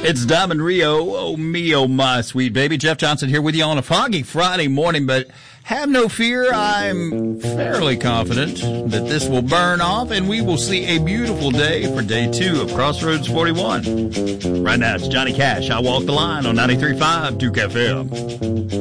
It's Diamond Rio. Oh, me, oh, my sweet baby. Jeff Johnson here with you on a foggy Friday morning, but have no fear. I'm fairly confident that this will burn off and we will see a beautiful day for day 2 of Crossroads 41. Right now, it's Johnny Cash. I Walk the Line on 93.5 Duke FM.